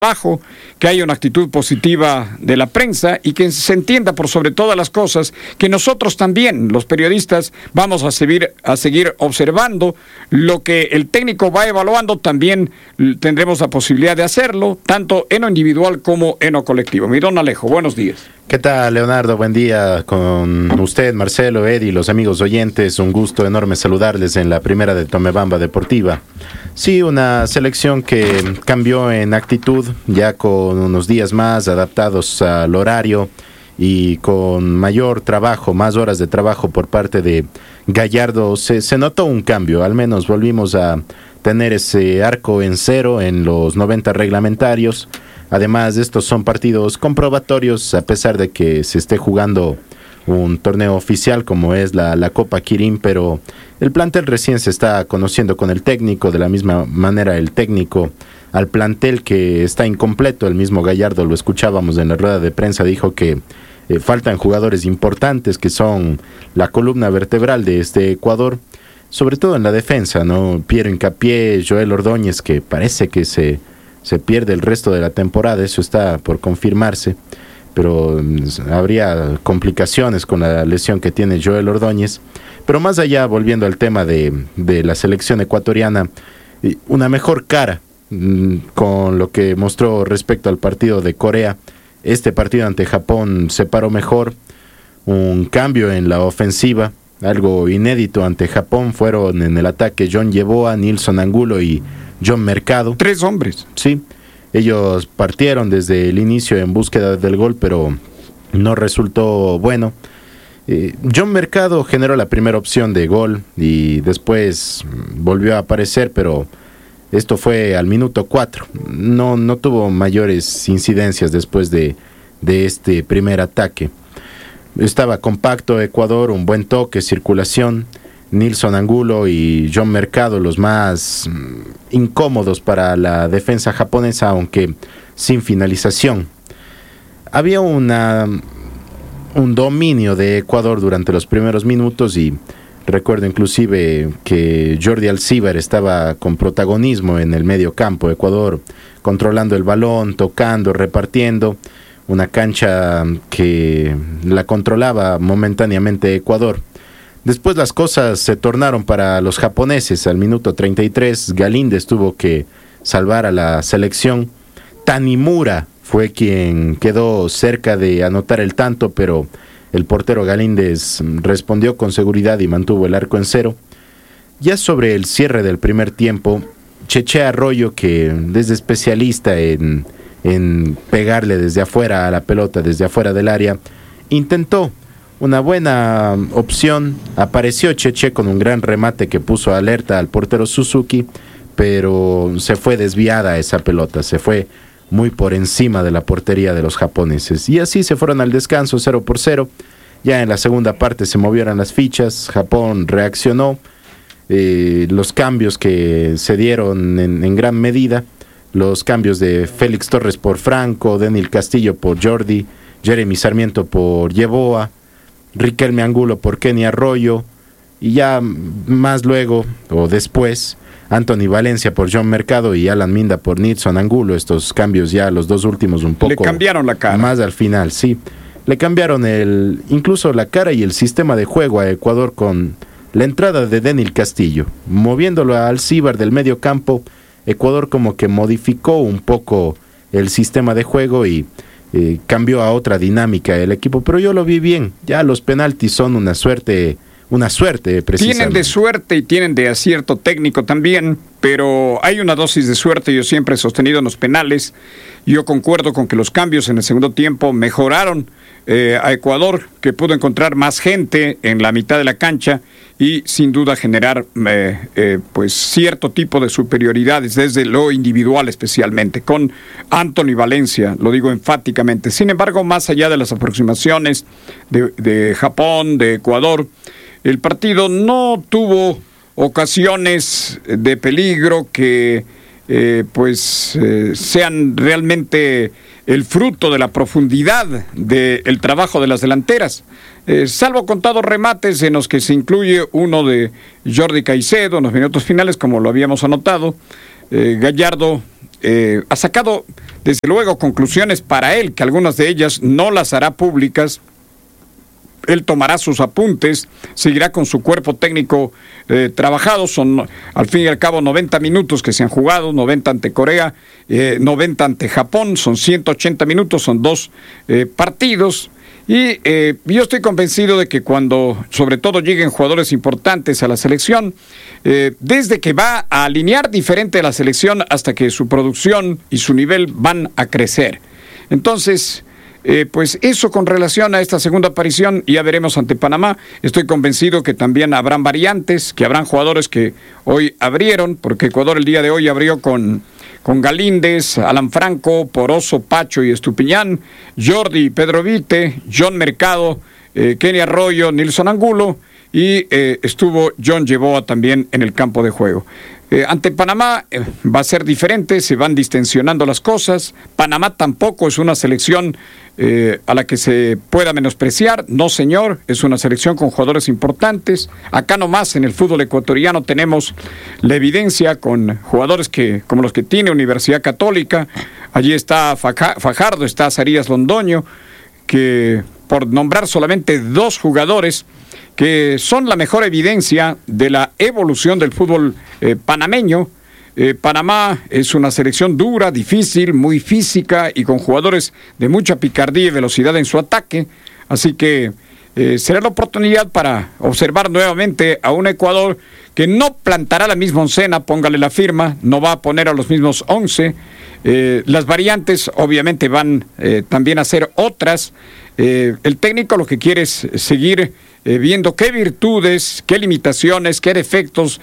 trabajo, que haya una actitud positiva de la prensa y que se entienda por sobre todas las cosas que nosotros también, los periodistas, vamos a seguir observando lo que el técnico va evaluando. También tendremos la posibilidad de hacerlo, tanto en lo individual como en lo colectivo. Mi don Alejo, buenos días. ¿Qué tal, Leonardo? Buen día con usted, Marcelo, Eddie, los amigos oyentes. Un gusto enorme saludarles en la primera de Tomebamba Deportiva. Sí, una selección que cambió en actitud, ya con unos días más adaptados al horario y con mayor trabajo, más horas de trabajo por parte de Gallardo. Se notó un cambio, al menos volvimos a tener ese arco en cero en los 90 reglamentarios. Además, estos son partidos comprobatorios, a pesar de que se esté jugando un torneo oficial como es la Copa Quirín, pero el plantel recién se está conociendo con el técnico, de la misma manera el técnico al plantel que está incompleto. El mismo Gallardo, lo escuchábamos en la rueda de prensa, dijo que faltan jugadores importantes que son la columna vertebral de este Ecuador, sobre todo en la defensa, ¿no? Piero Hincapié, Joel Ordóñez, que parece que se pierde el resto de la temporada, eso está por confirmarse, pero habría complicaciones con la lesión que tiene Joel Ordóñez. Pero más allá, volviendo al tema de la selección ecuatoriana, una mejor cara con lo que mostró respecto al partido de Corea. Este partido ante Japón se paró mejor, un cambio en la ofensiva, algo inédito ante Japón. Fueron en el ataque John Yeboah, Nilson Angulo y John Mercado. 3 hombres. Sí, ellos partieron desde el inicio en búsqueda del gol, pero no resultó bueno. John Mercado generó la primera opción de gol y después volvió a aparecer, pero esto fue al minuto 4. No tuvo mayores incidencias después de este primer ataque. Estaba compacto Ecuador, un buen toque, circulación. Nilson Angulo y John Mercado los más incómodos para la defensa japonesa, aunque sin finalización. Había un dominio de Ecuador durante los primeros minutos y recuerdo inclusive que Jordi Alcíbar estaba con protagonismo en el medio campo. Ecuador controlando el balón, tocando, repartiendo. Una cancha que la controlaba momentáneamente Ecuador. Después las cosas se tornaron para los japoneses. Al minuto 33, Galíndez tuvo que salvar a la selección. Tanimura fue quien quedó cerca de anotar el tanto, pero el portero Galíndez respondió con seguridad y mantuvo el arco en cero. Ya sobre el cierre del primer tiempo, Cheche Arroyo, que es especialista en pegarle desde afuera a la pelota, desde afuera del área, intentó una buena opción. Apareció Cheche con un gran remate que puso alerta al portero Suzuki, pero se fue desviada esa pelota, se fue muy por encima de la portería de los japoneses. Y así se fueron al descanso 0-0. Ya en la segunda parte se movieron las fichas, Japón reaccionó. Los cambios que se dieron en gran medida, los cambios de Félix Torres por Franco, Denil Castillo por Jordi, Jeremy Sarmiento por Yeboah, Riquelme Angulo por Kenny Arroyo, y ya más luego o después Anthony Valencia por John Mercado y Alan Minda por Nilson Angulo. Estos cambios ya, los dos últimos un poco le cambiaron la cara. Más al final, sí. Le cambiaron incluso la cara y el sistema de juego a Ecuador con la entrada de Denil Castillo. Moviéndolo a Alcíbar del medio campo, Ecuador como que modificó un poco el sistema de juego y cambió a otra dinámica el equipo, pero yo lo vi bien. Ya los penaltis son una suerte precisamente. Tienen de suerte y tienen de acierto técnico también, pero hay una dosis de suerte. Yo siempre he sostenido en los penales. Yo concuerdo con que los cambios en el segundo tiempo mejoraron a Ecuador, que pudo encontrar más gente en la mitad de la cancha y sin duda generar pues cierto tipo de superioridades desde lo individual, especialmente con Anthony Valencia, lo digo enfáticamente. Sin embargo, más allá de las aproximaciones de Japón, de Ecuador, el partido no tuvo ocasiones de peligro que sean realmente el fruto de la profundidad del trabajo de las delanteras. Salvo contados remates en los que se incluye uno de Jordi Caicedo en los minutos finales, como lo habíamos anotado, Gallardo ha sacado, desde luego, conclusiones para él, que algunas de ellas no las hará públicas. Él tomará sus apuntes, seguirá con su cuerpo técnico trabajado. Son, al fin y al cabo, 90 minutos que se han jugado, 90 ante Corea, 90 ante Japón, son 180 minutos, son 2 partidos. Y yo estoy convencido de que cuando, sobre todo, lleguen jugadores importantes a la selección, desde que va a alinear diferente a la selección hasta que su producción y su nivel van a crecer. Entonces, pues eso con relación a esta segunda aparición, ya veremos ante Panamá. Estoy convencido que también habrán variantes, que habrán jugadores que hoy abrieron, porque Ecuador el día de hoy abrió con Galíndez, Alan Franco, Poroso, Pacho y Estupiñán, Jordi, Pedro Vite, John Mercado, Kenny Arroyo, Nilson Angulo, y estuvo John Yeboah también en el campo de juego. Ante Panamá va a ser diferente, se van distensionando las cosas. Panamá tampoco es una selección a la que se pueda menospreciar, no señor, es una selección con jugadores importantes. Acá nomás en el fútbol ecuatoriano tenemos la evidencia con jugadores como los que tiene Universidad Católica. Allí está Fajardo, está Zarías Londoño, que por nombrar solamente 2 jugadores que son la mejor evidencia de la evolución del fútbol panameño. Panamá es una selección dura, difícil, muy física y con jugadores de mucha picardía y velocidad en su ataque. Así que será la oportunidad para observar nuevamente a un Ecuador que no plantará la misma oncena, póngale la firma, no va a poner a los mismos 11. Las variantes obviamente van también a ser otras. El técnico lo que quiere es seguir viendo qué virtudes, qué limitaciones, qué defectos,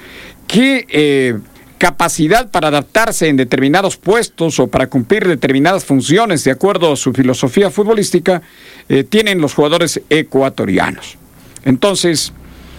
qué capacidad para adaptarse en determinados puestos o para cumplir determinadas funciones de acuerdo a su filosofía futbolística tienen los jugadores ecuatorianos. Entonces,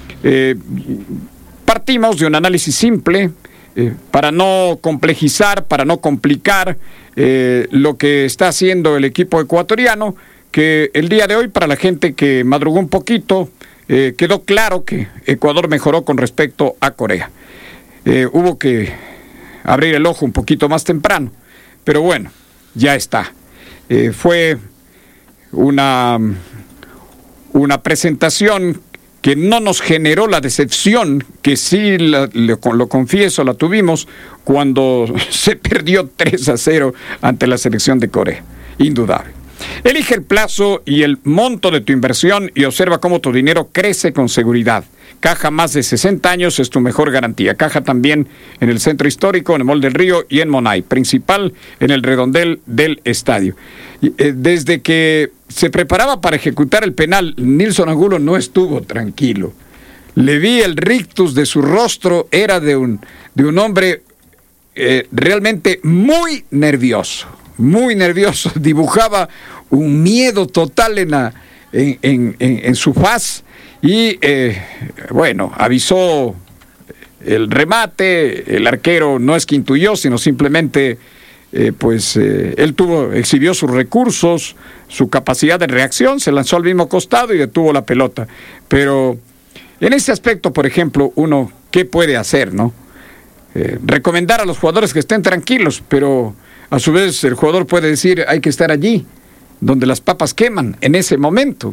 partimos de un análisis simple para no complejizar, para no complicar lo que está haciendo el equipo ecuatoriano, que el día de hoy, para la gente que madrugó un poquito, quedó claro que Ecuador mejoró con respecto a Corea. Hubo que abrir el ojo un poquito más temprano, pero bueno, ya está. Fue una presentación que no nos generó la decepción, que sí, lo confieso, la tuvimos cuando se perdió 3-0 ante la selección de Corea. Indudable. Elige el plazo y el monto de tu inversión y observa cómo tu dinero crece con seguridad. Caja más de 60 años es tu mejor garantía. Caja también en el Centro Histórico, en el Mall del Río y en Monay. Principal en el redondel del estadio. Desde que se preparaba para ejecutar el penal, Nilson Angulo no estuvo tranquilo. Le vi el rictus de su rostro, era de un hombre realmente muy nervioso. Muy nervioso, dibujaba un miedo total en su faz y bueno, avisó el remate. El arquero no es que intuyó, sino simplemente él exhibió sus recursos, su capacidad de reacción, se lanzó al mismo costado y detuvo la pelota. Pero en ese aspecto, por ejemplo, uno, ¿qué puede hacer, no? Recomendar a los jugadores que estén tranquilos, pero a su vez el jugador puede decir, hay que estar allí, donde las papas queman, en ese momento.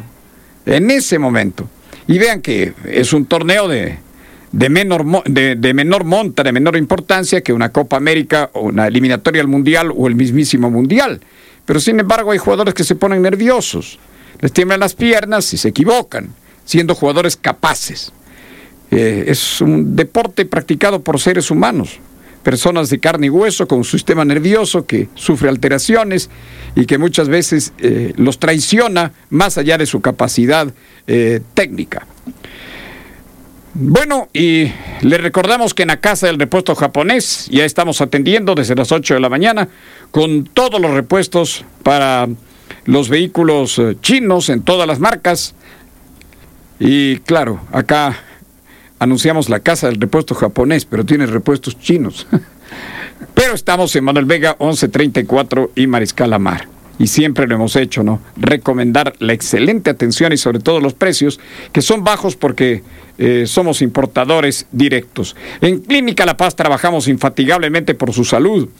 Y vean que es un torneo de menor monta, de menor importancia que una Copa América o una eliminatoria al Mundial o el mismísimo Mundial. Pero sin embargo hay jugadores que se ponen nerviosos, les tiemblan las piernas y se equivocan, siendo jugadores capaces. Es un deporte practicado por seres humanos, personas de carne y hueso con un sistema nervioso que sufre alteraciones y que muchas veces los traiciona más allá de su capacidad técnica. Bueno, y le recordamos que en la Casa del Repuesto Japonés ya estamos atendiendo desde las 8 de la mañana con todos los repuestos para los vehículos chinos en todas las marcas. Y claro, acá anunciamos la Casa del Repuesto Japonés, pero tiene repuestos chinos. Pero estamos en Manuel Vega 1134 y Mariscal Amar. Y siempre lo hemos hecho, ¿no? Recomendar la excelente atención y sobre todo los precios, que son bajos porque somos importadores directos. En Clínica La Paz trabajamos infatigablemente por su salud.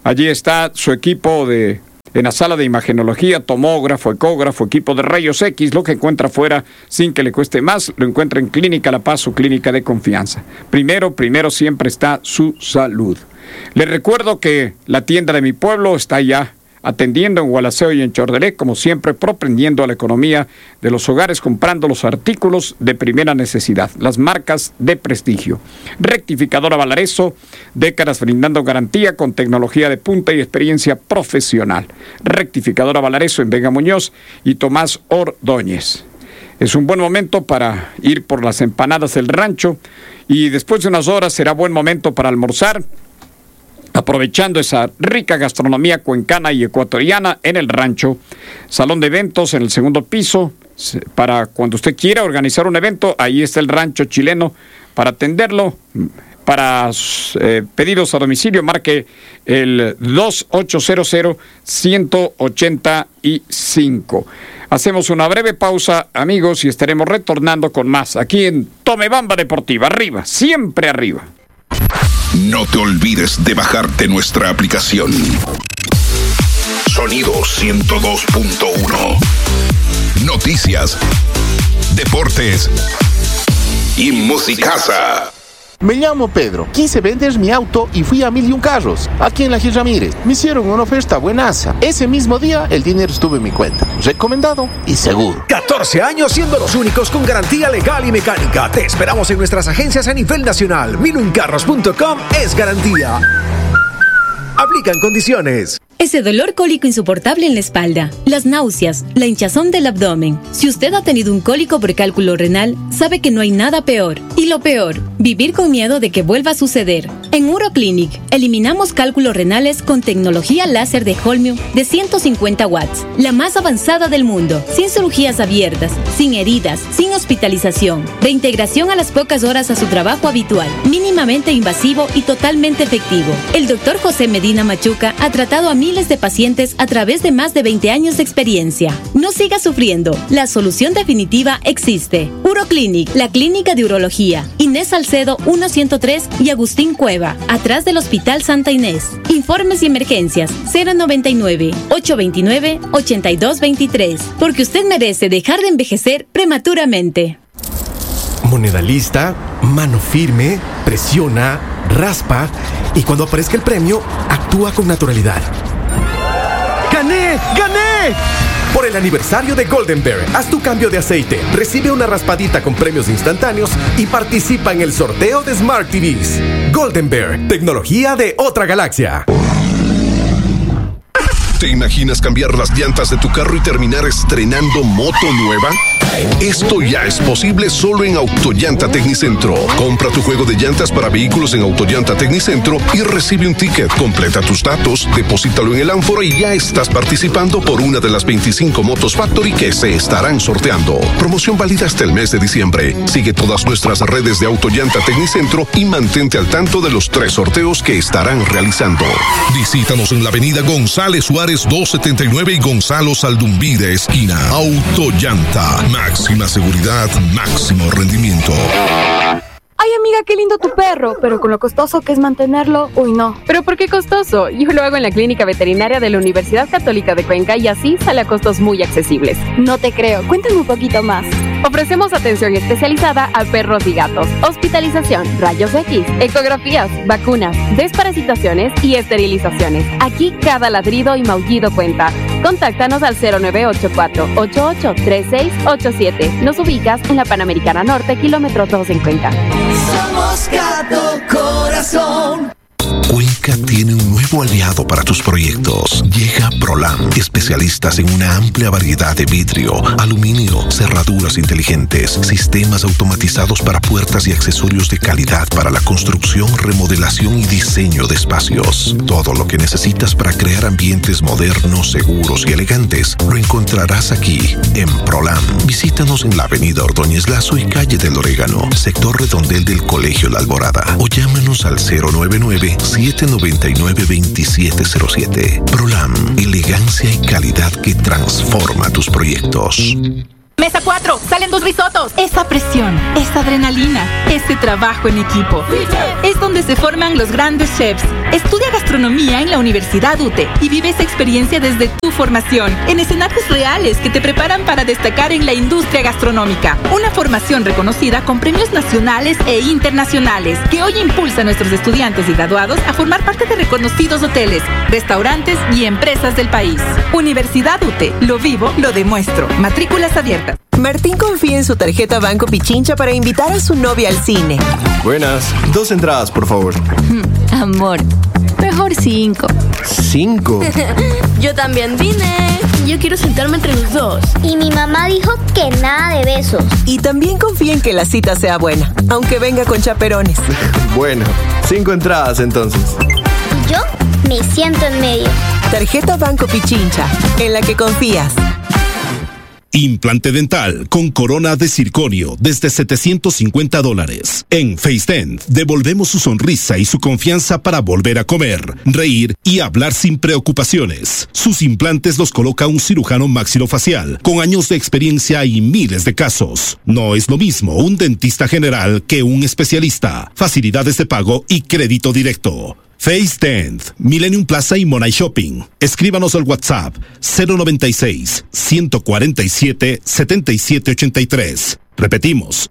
Allí está su equipo en la sala de imagenología, tomógrafo, ecógrafo, equipo de rayos X, lo que encuentra afuera sin que le cueste más, lo encuentra en Clínica La Paz, su clínica de confianza. Primero siempre está su salud. Les recuerdo que la tienda de mi pueblo está ya atendiendo en Gualaceo y en Chordelé, como siempre, propendiendo a la economía de los hogares, comprando los artículos de primera necesidad, las marcas de prestigio. Rectificadora Valareso, décadas brindando garantía con tecnología de punta y experiencia profesional. Rectificadora Valareso en Vega Muñoz y Tomás Ordóñez. Es un buen momento para ir por las empanadas del rancho y después de unas horas será buen momento para almorzar, aprovechando esa rica gastronomía cuencana y ecuatoriana en el rancho. Salón de eventos en el segundo piso, para cuando usted quiera organizar un evento, ahí está el rancho chileno para atenderlo. Para pedidos a domicilio, marque el 2800-185. Hacemos una breve pausa, amigos, y estaremos retornando con más aquí en Tomebamba Deportiva. Arriba, siempre arriba. No te olvides de bajarte nuestra aplicación. Sonido 102.1. Noticias, deportes y musicaza. Me llamo Pedro, quise vender mi auto y fui a 1001 Carros, aquí en la Gil Ramírez. Me hicieron una oferta buenaza. Ese mismo día el dinero estuvo en mi cuenta. Recomendado y seguro. 14 años siendo los únicos con garantía legal y mecánica. Te esperamos en nuestras agencias a nivel nacional. 1001carros.com es garantía. Aplican condiciones. Ese dolor cólico insoportable en la espalda, las náuseas, la hinchazón del abdomen. Si usted ha tenido un cólico por cálculo renal, sabe que no hay nada peor. Y lo peor, vivir con miedo de que vuelva a suceder. En Uroclinic, eliminamos cálculos renales con tecnología láser de Holmium de 150 watts, la más avanzada del mundo, sin cirugías abiertas, sin heridas, sin hospitalización, reintegración a las pocas horas a su trabajo habitual, mínimamente invasivo y totalmente efectivo. El Dr. José Medina Machuca ha tratado a miles de pacientes a través de más de 20 años de experiencia. No siga sufriendo. La solución definitiva existe. Uroclinic, la clínica de urología. Inés Salcedo 103 y Agustín Cueva, atrás del Hospital Santa Inés. Informes y emergencias 099-829-8223. Porque usted merece dejar de envejecer prematuramente. Moneda lista, mano firme, presiona, raspa y cuando aparezca el premio, actúa con naturalidad. ¡Gané! ¡Gané! Por el aniversario de Golden Bear, haz tu cambio de aceite, recibe una raspadita con premios instantáneos y participa en el sorteo de Smart TVs. Golden Bear, tecnología de otra galaxia. ¿Te imaginas cambiar las llantas de tu carro y terminar estrenando moto nueva? Esto ya es posible solo en Autollanta Tecnicentro. Compra tu juego de llantas para vehículos en Autollanta Tecnicentro y recibe un ticket. Completa tus datos, deposítalo en el ánfora y ya estás participando por una de las 25 motos Factory que se estarán sorteando. Promoción válida hasta el mes de diciembre. Sigue todas nuestras redes de Autollanta Tecnicentro y mantente al tanto de los 3 sorteos que estarán realizando. Visítanos en la avenida González Suárez 279 y Gonzalo Saldumbide esquina. Autollanta. Máxima seguridad, máximo rendimiento. Ay, amiga, qué lindo tu perro, pero con lo costoso que es mantenerlo, uy, no. ¿Pero por qué costoso? Yo lo hago en la Clínica Veterinaria de la Universidad Católica de Cuenca y así sale a costos muy accesibles. No te creo, cuéntame un poquito más. Ofrecemos atención especializada a perros y gatos, hospitalización, rayos X, ecografías, vacunas, desparasitaciones y esterilizaciones. Aquí cada ladrido y maullido cuenta. Contáctanos al 0984-883687. Nos ubicas en la Panamericana Norte, kilómetro 2 en Cuenca. Somos Gato Corazón. Cuenca tiene un nuevo aliado para tus proyectos. Llega Prolam, especialistas en una amplia variedad de vidrio, aluminio, cerraduras inteligentes, sistemas automatizados para puertas y accesorios de calidad para la construcción, remodelación y diseño de espacios. Todo lo que necesitas para crear ambientes modernos, seguros y elegantes lo encontrarás aquí en Prolam. Visítanos en la avenida Ordóñez Lazo y calle del Orégano, sector redondel del Colegio La Alborada, o llámanos al 099-799-2707. Prolam, elegancia y calidad que transforma tus proyectos. Mesa 4, salen 2 risotos. Esa presión, esa adrenalina, ese trabajo en equipo. Es donde se forman los grandes chefs. Estudia gastronomía en la Universidad UTE y vive esa experiencia desde tu formación, en escenarios reales que te preparan para destacar en la industria gastronómica. Una formación reconocida con premios nacionales e internacionales, que hoy impulsa a nuestros estudiantes y graduados a formar parte de reconocidos hoteles, restaurantes y empresas del país. Universidad UTE, lo vivo, lo demuestro. Matrículas abiertas. Martín confía en su tarjeta Banco Pichincha para invitar a su novia al cine. Buenas, 2 entradas, por favor. Amor, mejor 5. ¿5? Yo también vine. Yo quiero sentarme entre los dos. Y mi mamá dijo que nada de besos. Y también confía en que la cita sea buena, aunque venga con chaperones. Bueno, 5 entradas entonces. Y yo me siento en medio. Tarjeta Banco Pichincha, en la que confías. Implante dental con corona de circonio desde $750. En FaceDent devolvemos su sonrisa y su confianza para volver a comer, reír y hablar sin preocupaciones. Sus implantes los coloca un cirujano maxilofacial con años de experiencia y miles de casos. No es lo mismo un dentista general que un especialista. Facilidades de pago y crédito directo. FaceDent, Millennium Plaza y Monay Shopping. Escríbanos al WhatsApp 096-147-7783. Repetimos,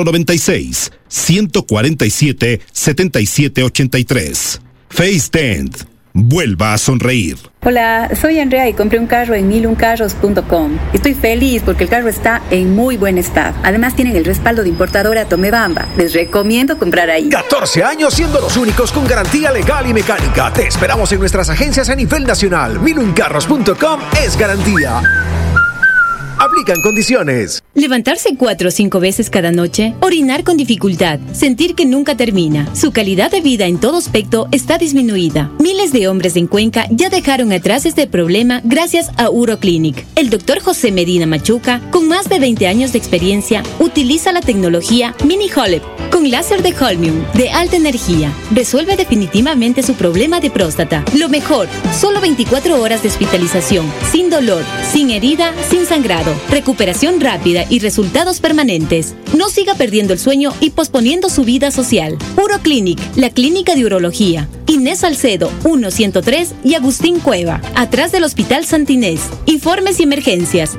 096-147-7783. FaceDent. Vuelva a sonreír. Hola, soy Andrea y compré un carro en miluncarros.com. Estoy feliz porque el carro está en muy buen estado. Además tienen el respaldo de importadora Tomebamba. Les recomiendo comprar ahí. 14 años siendo los únicos con garantía legal y mecánica. Te esperamos en nuestras agencias a nivel nacional. miluncarros.com es garantía. Aplican condiciones. Levantarse 4 o 5 veces cada noche, orinar con dificultad, sentir que nunca termina. Su calidad de vida en todo aspecto está disminuida. Miles de hombres en Cuenca ya dejaron atrás este problema gracias a Uroclinic. El doctor José Medina Machuca, con más de 20 años de experiencia, utiliza la tecnología Mini Holep con láser de Holmium de alta energía. Resuelve definitivamente su problema de próstata. Lo mejor, solo 24 horas de hospitalización, sin dolor, sin herida, sin sangrado. Recuperación rápida y resultados permanentes. No siga perdiendo el sueño y posponiendo su vida social. Uroclinic, la clínica de urología. Inés Salcedo, 1-103 y Agustín Cueva, atrás del Hospital Santinés. Informes y emergencias,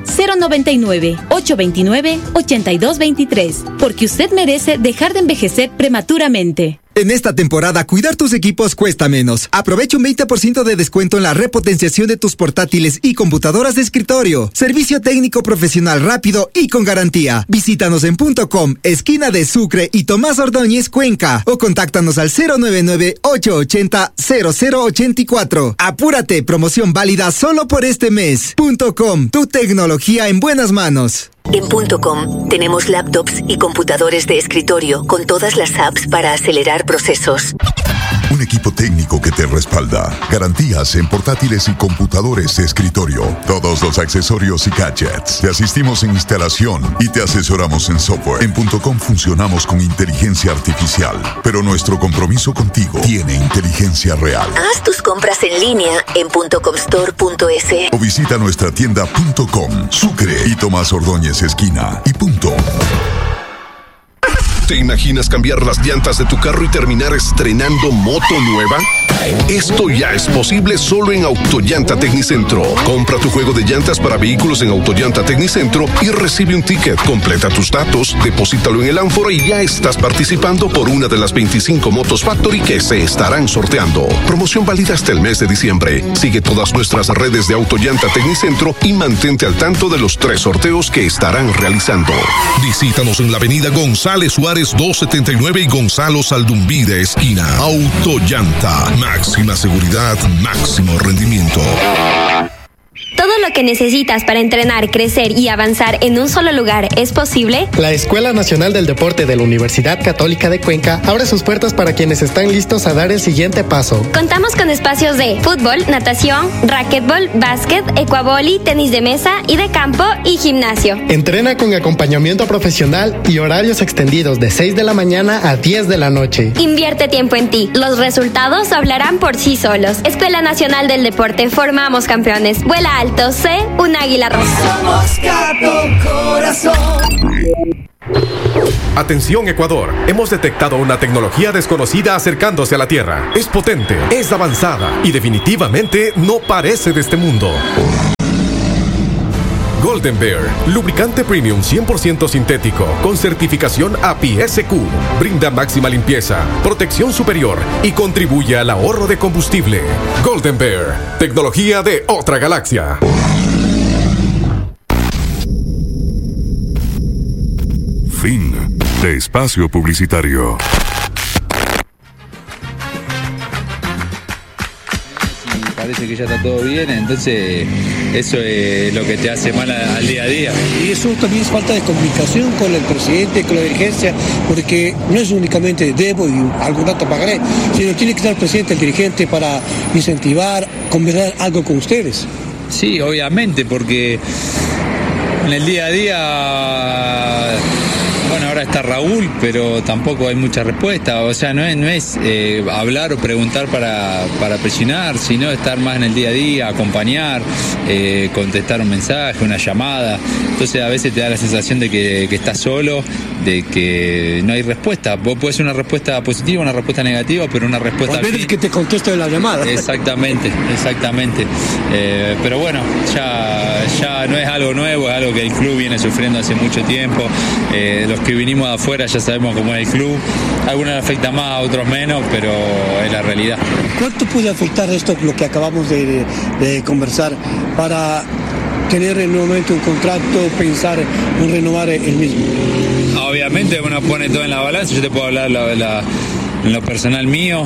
099-829-8223. Porque usted merece dejar de envejecer prematuramente. En esta temporada, cuidar tus equipos cuesta menos. Aprovecha un 20% de descuento en la repotenciación de tus portátiles y computadoras de escritorio. Servicio técnico profesional rápido y con garantía. Visítanos en .com, esquina de Sucre y Tomás Ordóñez, Cuenca. O contáctanos al 099-880-0084. Apúrate, promoción válida solo por este mes. .com, tu tecnología en buenas manos. En .com tenemos laptops y computadores de escritorio con todas las apps para acelerar procesos. Un equipo técnico que te respalda. Garantías en portátiles y computadores de escritorio. Todos los accesorios y gadgets. Te asistimos en instalación y te asesoramos en software. En .com funcionamos con inteligencia artificial, pero nuestro compromiso contigo tiene inteligencia real. Haz tus compras en línea en .comstore.es o visita nuestra tienda .com, Sucre y Tomás Ordóñez esquina y punto. ¿Te imaginas cambiar las llantas de tu carro y terminar estrenando moto nueva? Esto ya es posible solo en Autollanta Tecnicentro. Compra tu juego de llantas para vehículos en Autollanta Tecnicentro y recibe un ticket. Completa tus datos, deposítalo en el ánfora y ya estás participando por una de las 25 motos Factory que se estarán sorteando. Promoción válida hasta el mes de diciembre. Sigue todas nuestras redes de Autollanta Tecnicentro y mantente al tanto de los 3 sorteos que estarán realizando. Visítanos en la avenida González Suárez 279 y Gonzalo Saldumbide esquina. Autollanta. Máxima seguridad, máximo rendimiento. Todo lo que necesitas para entrenar, crecer y avanzar en un solo lugar es posible. La Escuela Nacional del Deporte de la Universidad Católica de Cuenca abre sus puertas para quienes están listos a dar el siguiente paso. Contamos con espacios de fútbol, natación, racquetbol, básquet, ecuavoli, tenis de mesa y de campo y gimnasio. Entrena con acompañamiento profesional y horarios extendidos de 6 de la mañana a 10 de la noche. Invierte tiempo en ti. Los resultados hablarán por sí solos. Escuela Nacional del Deporte. Formamos campeones. Vuela alto, sé un águila roja. Somos Gato Corazón. Atención Ecuador, hemos detectado una tecnología desconocida acercándose a la Tierra. Es potente, es avanzada y definitivamente no parece de este mundo. Golden Bear, lubricante premium 100% sintético con certificación API-SQ. Brinda máxima limpieza, protección superior y contribuye al ahorro de combustible. Golden Bear, tecnología de otra galaxia. Fin de espacio publicitario. Parece que ya está todo bien, entonces eso es lo que te hace mal al día a día. Y eso también es falta de comunicación con el presidente, con la dirigencia, porque no es únicamente debo y algún dato pagaré, sino tiene que estar presente el dirigente para incentivar, conversar algo con ustedes. Sí, obviamente, porque en el día a día... Bueno, ahora está Raúl, pero tampoco hay mucha respuesta. O sea, no es hablar o preguntar para presionar, sino estar más en el día a día, acompañar, contestar un mensaje, una llamada. Entonces a veces te da la sensación de que estás solo, de que no hay respuesta. Vos podés hacer una respuesta positiva, una respuesta negativa, pero una respuesta... A veces que te contesto de la llamada. Exactamente. Pero bueno, ya no es algo nuevo, es algo que el club viene sufriendo hace mucho tiempo. Los que vinimos de afuera ya sabemos cómo es el club. Algunos le afecta más, a otros menos, pero es la realidad. ¿Cuánto puede afectar esto, lo que acabamos de conversar, para tener nuevamente un contrato, pensar en renovar el mismo? Obviamente uno pone todo en la balanza. Yo te puedo hablar en lo personal mío.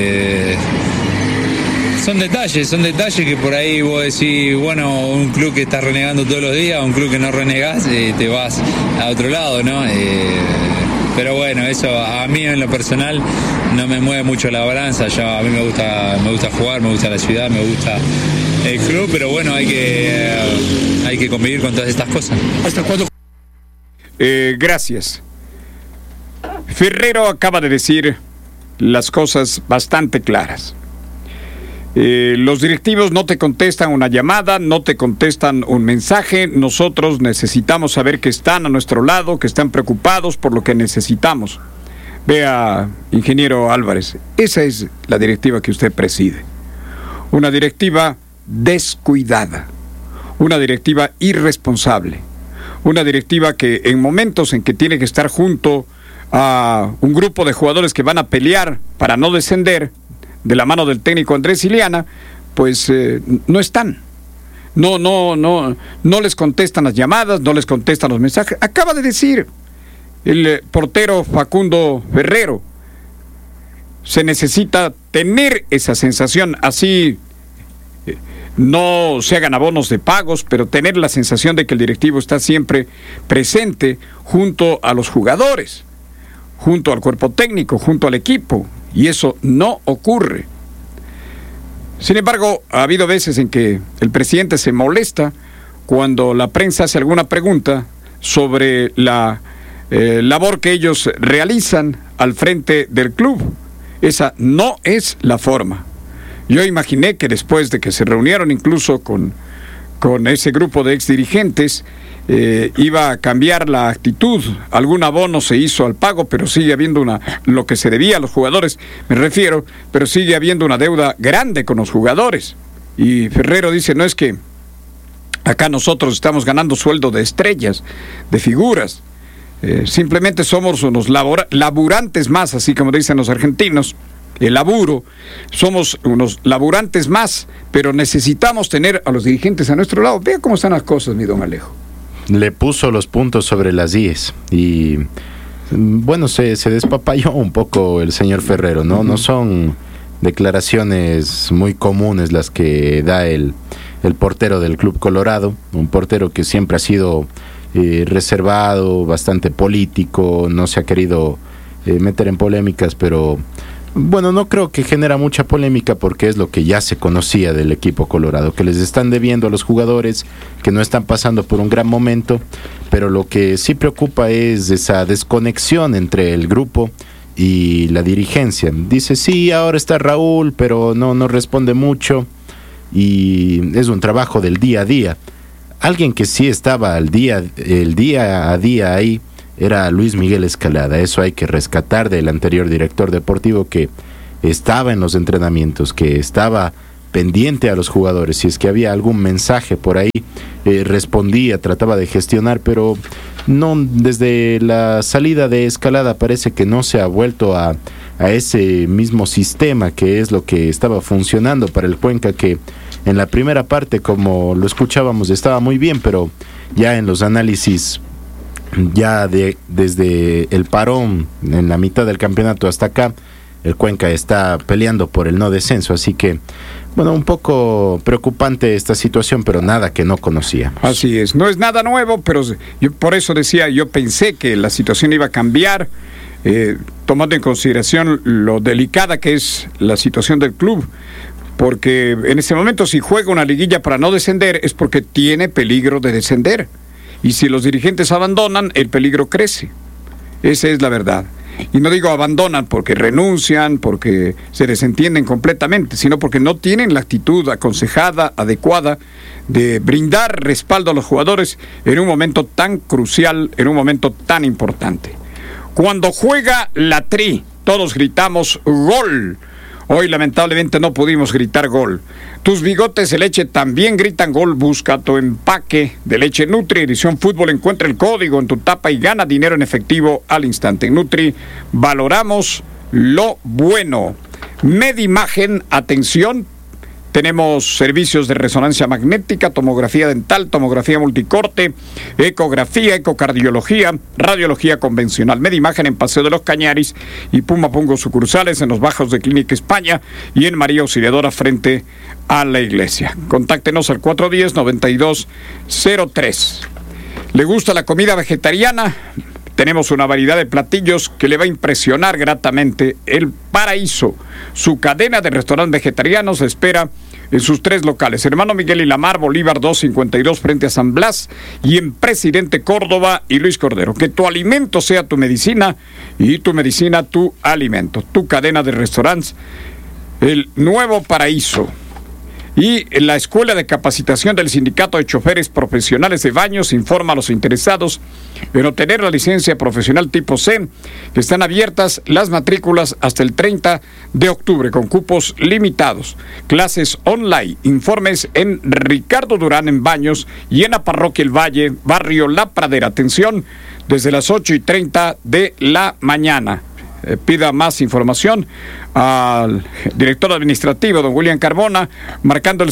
Son detalles que por ahí vos decís, bueno, un club que estás renegando todos los días, un club que no renegás, te vas a otro lado, ¿no? Pero bueno, eso a mí en lo personal no me mueve mucho la balanza. A mí me gusta jugar, me gusta la ciudad, me gusta el club, pero bueno, hay que convivir con todas estas cosas. ¿Hasta cuándo? Gracias. Ferrero acaba de decir las cosas bastante claras. Los directivos no te contestan una llamada, no te contestan un mensaje. Nosotros necesitamos saber que están a nuestro lado, que están preocupados por lo que necesitamos. Vea, ingeniero Álvarez, esa es la directiva que usted preside. Una directiva descuidada, una directiva irresponsable, una directiva que en momentos en que tiene que estar junto a un grupo de jugadores que van a pelear para no descender, de la mano del técnico Andrés Iliana, pues no están. No les contestan las llamadas, no les contestan los mensajes. Acaba de decir el portero Facundo Ferrero, se necesita tener esa sensación, así no se hagan abonos de pagos, pero tener la sensación de que el directivo está siempre presente junto a los jugadores, junto al cuerpo técnico, junto al equipo. Y eso no ocurre. Sin embargo, ha habido veces en que el presidente se molesta cuando la prensa hace alguna pregunta sobre la labor que ellos realizan al frente del club. Esa no es la forma. Yo imaginé que después de que se reunieron incluso con ese grupo de exdirigentes, iba a cambiar la actitud. Algún abono se hizo al pago, pero sigue habiendo lo que se debía a los jugadores, me refiero, pero sigue habiendo una deuda grande con los jugadores. Y Ferrero dice, no es que acá nosotros estamos ganando sueldo de estrellas, de figuras, simplemente somos unos laburantes más, así como dicen los argentinos. El laburo, somos unos laburantes más, pero necesitamos tener a los dirigentes a nuestro lado. Vea cómo están las cosas, mi don Alejo. Le puso los puntos sobre las IES y bueno, se despapalló un poco el señor Ferrero, ¿no? No son declaraciones muy comunes las que da el portero del Club Colorado, un portero que siempre ha sido reservado, bastante político, no se ha querido meter en polémicas, pero bueno, no creo que genera mucha polémica porque es lo que ya se conocía del equipo Colorado, que les están debiendo a los jugadores, que no están pasando por un gran momento, pero lo que sí preocupa es esa desconexión entre el grupo y la dirigencia. Dice, sí, ahora está Raúl, pero no responde mucho. y es un trabajo del día a día. Alguien que sí estaba el día a día ahí era Luis Miguel Escalada. Eso hay que rescatar del anterior director deportivo, que estaba en los entrenamientos, que estaba pendiente a los jugadores. Si es que había algún mensaje por ahí, respondía, trataba de gestionar, pero no, desde la salida de Escalada parece que no se ha vuelto a ese mismo sistema, que es lo que estaba funcionando para el Cuenca, que en la primera parte, como lo escuchábamos, estaba muy bien, pero ya en los análisis, ya desde el parón, en la mitad del campeonato hasta acá, el Cuenca está peleando por el no descenso, así que, bueno, un poco preocupante esta situación, pero nada que no conocíamos. Así es, no es nada nuevo, pero yo por eso decía, yo pensé que la situación iba a cambiar, tomando en consideración lo delicada que es la situación del club, porque en este momento, si juega una liguilla para no descender, es porque tiene peligro de descender, y si los dirigentes abandonan, el peligro crece. Esa es la verdad. Y no digo abandonan porque renuncian, porque se desentienden completamente, sino porque no tienen la actitud aconsejada, adecuada, de brindar respaldo a los jugadores en un momento tan crucial, en un momento tan importante. Cuando juega la Tri, todos gritamos ¡gol! Hoy lamentablemente no pudimos gritar gol. Tus bigotes de leche también gritan gol. Busca tu empaque de leche Nutri, edición fútbol. Encuentra el código en tu tapa y gana dinero en efectivo al instante. En Nutri valoramos lo bueno. Medimagen, atención. Tenemos servicios de resonancia magnética, tomografía dental, tomografía multicorte, ecografía, ecocardiología, radiología convencional. Medimagen en Paseo de los Cañaris y Puma Pungo sucursales, en los bajos de Clínica España y en María Auxiliadora frente a la iglesia. Contáctenos al 410-9203. ¿Le gusta la comida vegetariana? Tenemos una variedad de platillos que le va a impresionar gratamente. El Paraíso, su cadena de restaurantes vegetarianos, espera en sus 3 locales: Hermano Miguel y Lamar, Bolívar 252 frente a San Blas, y en Presidente Córdoba y Luis Cordero. Que tu alimento sea tu medicina y tu medicina tu alimento. Tu cadena de restaurantes, el Nuevo Paraíso. Y la Escuela de Capacitación del Sindicato de Choferes Profesionales de Baños informa a los interesados en obtener la licencia profesional tipo C, que están abiertas las matrículas hasta el 30 de octubre con cupos limitados. Clases online, informes en Ricardo Durán en Baños y en la Parroquia El Valle, barrio La Pradera. Atención, desde las 8:30 de la mañana. Pida más información al director administrativo, don William Carbona, marcando el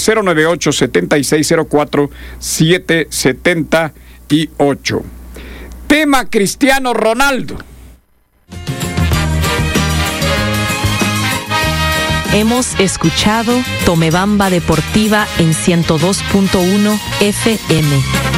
098-7604-778. Tema Cristiano Ronaldo. Hemos escuchado Tomebamba Deportiva en 102.1 FM.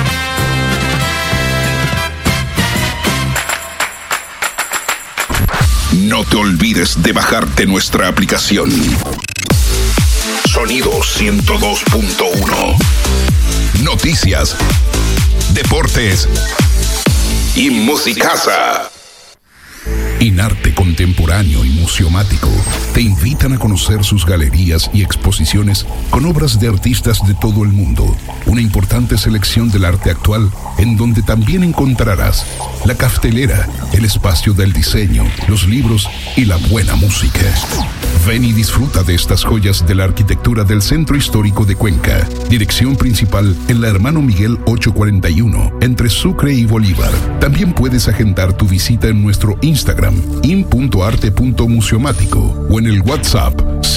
No te olvides de bajarte nuestra aplicación. Sonido 102.1. Noticias, deportes y musicaza. Inarte Contemporáneo y Museomático te invitan a conocer sus galerías y exposiciones con obras de artistas de todo el mundo. Una importante selección del arte actual, en donde también encontrarás la caftelera, el espacio del diseño, los libros y la buena música. Ven y disfruta de estas joyas de la arquitectura del Centro Histórico de Cuenca. Dirección principal en la Hermano Miguel 841, entre Sucre y Bolívar. También puedes agendar tu visita en nuestro Instagram, in.arte.museomático, o en el WhatsApp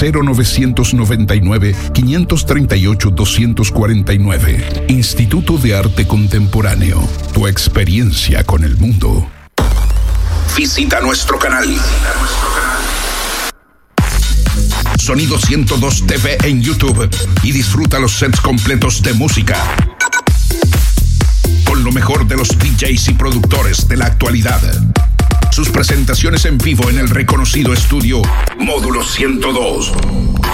0999-538-249. Instituto de Arte Contemporáneo. Tu experiencia con el mundo. Visita nuestro canal. Sonido 102 TV en YouTube y disfruta los sets completos de música con lo mejor de los DJs y productores de la actualidad. Sus presentaciones en vivo en el reconocido estudio Módulo 102.